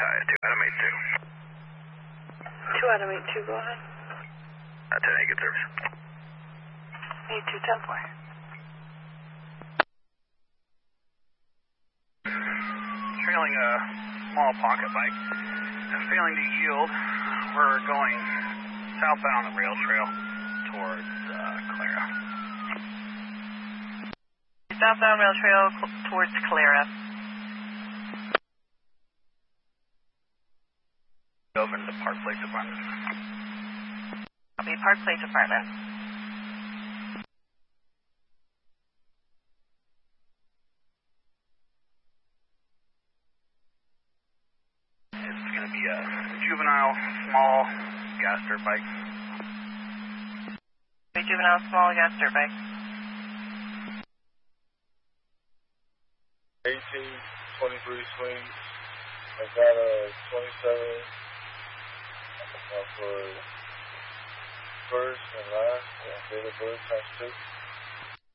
2 Adam 82. 2 Adam 82, go ahead. 10-8, good service. 82, 10 4. Trailing a small pocket bike and failing to yield. We're going southbound the rail trail towards Clara. Southbound rail trail towards Clara. Over to the Park Place Apartment. Copy, Park Place Apartment. It's going to be a juvenile, small gas dirt bike. A juvenile, small gas dirt bike. 18, 23 swings. I got a 27 for first and last, and date of birth ×2.